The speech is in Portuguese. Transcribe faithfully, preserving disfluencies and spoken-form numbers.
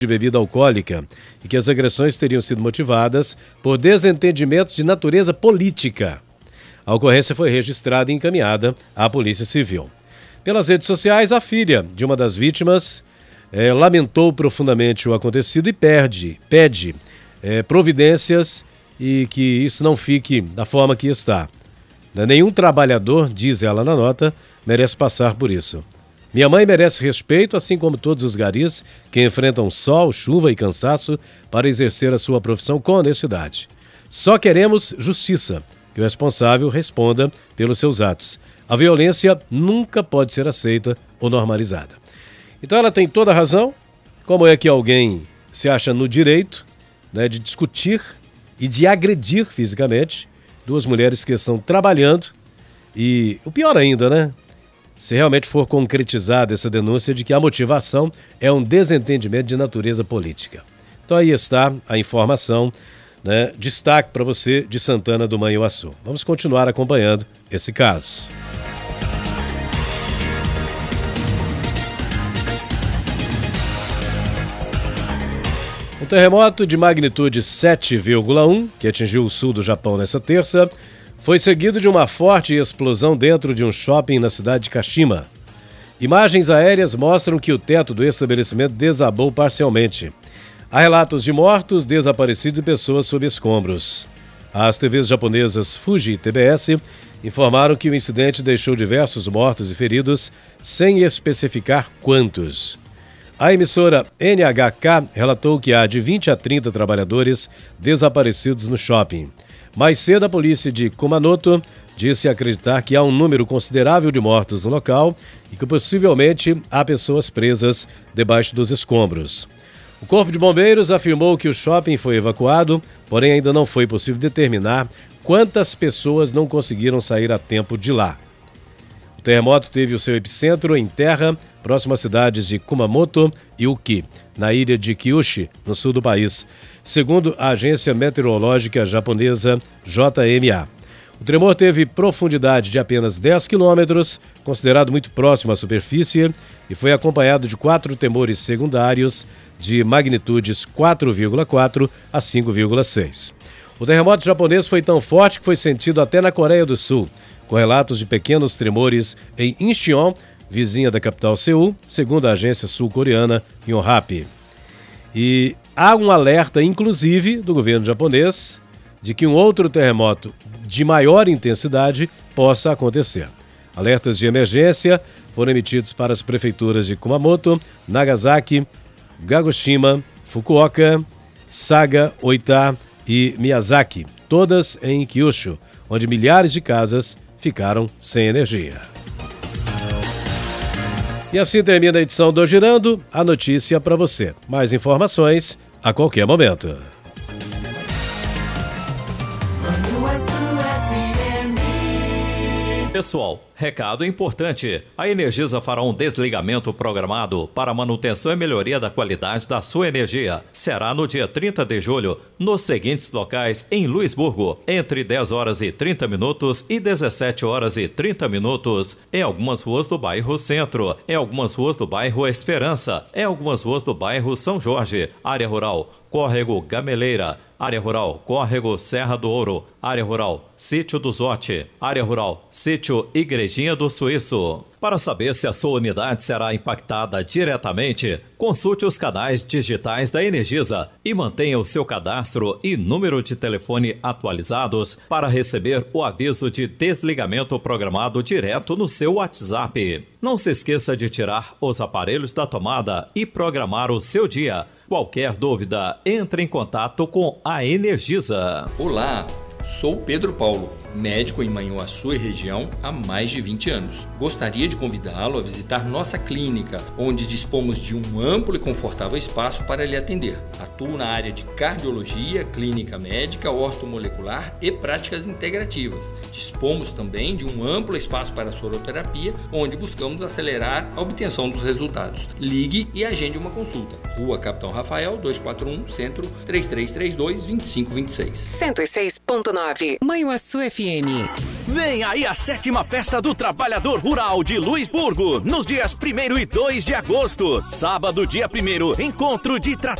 de bebida alcoólica e que as agressões teriam sido motivadas por desentendimentos de natureza política. A ocorrência foi registrada e encaminhada à Polícia Civil. Pelas redes sociais, a filha de uma das vítimas eh, lamentou profundamente o acontecido e perde, pede eh, providências e que isso não fique da forma que está. Nenhum trabalhador, diz ela na nota, merece passar por isso. Minha mãe merece respeito, assim como todos os garis que enfrentam sol, chuva e cansaço para exercer a sua profissão com honestidade. Só queremos justiça, que o responsável responda pelos seus atos. A violência nunca pode ser aceita ou normalizada. Então ela tem toda a razão. Como é que alguém se acha no direito, né, de discutir e de agredir fisicamente duas mulheres que estão trabalhando e o pior ainda, né? Se realmente for concretizada essa denúncia de que a motivação é um desentendimento de natureza política. Então aí está a informação, né? Destaque para você de Santana do Manhuaçu. Vamos continuar acompanhando esse caso. Um terremoto de magnitude sete vírgula um, que atingiu o sul do Japão nessa terça, foi seguido de uma forte explosão dentro de um shopping na cidade de Kashima. Imagens aéreas mostram que o teto do estabelecimento desabou parcialmente. Há relatos de mortos, desaparecidos e pessoas sob escombros. As T Vs japonesas Fuji e T B S informaram que o incidente deixou diversos mortos e feridos, sem especificar quantos. A emissora N H K relatou que há de vinte a trinta trabalhadores desaparecidos no shopping. Mais cedo, a polícia de Kumamoto disse acreditar que há um número considerável de mortos no local e que possivelmente há pessoas presas debaixo dos escombros. O Corpo de Bombeiros afirmou que o shopping foi evacuado, porém ainda não foi possível determinar quantas pessoas não conseguiram sair a tempo de lá. O terremoto teve o seu epicentro em terra, próximo às cidades de Kumamoto e Uki, na ilha de Kyushu, no sul do país, segundo a agência meteorológica japonesa J M A. O tremor teve profundidade de apenas dez quilômetros, considerado muito próximo à superfície, e foi acompanhado de quatro tremores secundários de magnitudes quatro vírgula quatro a cinco vírgula seis. O terremoto japonês foi tão forte que foi sentido até na Coreia do Sul, com relatos de pequenos tremores em Incheon, vizinha da capital Seul, segundo a agência sul-coreana Yonhap. E há um alerta, inclusive, do governo japonês de que um outro terremoto de maior intensidade possa acontecer. Alertas de emergência foram emitidos para as prefeituras de Kumamoto, Nagasaki, Kagoshima, Fukuoka, Saga, Oita e Miyazaki, todas em Kyushu, onde milhares de casas ficaram sem energia. E assim termina a edição do Girando, a notícia para você. Mais informações a qualquer momento. Pessoal, recado importante. A Energisa fará um desligamento programado para manutenção e melhoria da qualidade da sua energia. Será no dia trinta de julho, nos seguintes locais em Luisburgo, entre dez horas e trinta minutos e dezessete horas e trinta minutos, em algumas ruas do bairro Centro, em algumas ruas do bairro Esperança, em algumas ruas do bairro São Jorge, área rural, Córrego Gameleira, área rural, Córrego Serra do Ouro, área rural, Sítio do Zote, área rural, Sítio Igrejinha do Suíço. Para saber se a sua unidade será impactada diretamente, consulte os canais digitais da Energisa e mantenha o seu cadastro e número de telefone atualizados para receber o aviso de desligamento programado direto no seu WhatsApp. Não se esqueça de tirar os aparelhos da tomada e programar o seu dia. Qualquer dúvida, entre em contato com a Energisa. Olá, sou Pedro Paulo, médico em Manhuaçu e região há mais de vinte anos. Gostaria de convidá-lo a visitar nossa clínica, onde dispomos de um amplo e confortável espaço para lhe atender. Atuo na área de cardiologia, clínica médica, ortomolecular e práticas integrativas. Dispomos também de um amplo espaço para soroterapia, onde buscamos acelerar a obtenção dos resultados. Ligue e agende uma consulta. Rua Capitão Rafael, duzentos e quarenta e um, Centro, três três três dois, dois cinco dois seis. cento e seis ponto nove Manhuaçu F M. Vem aí a sétima Festa do Trabalhador Rural de Luisburgo, nos dias primeiro e dois de agosto. Sábado, dia primeiro, encontro de tratores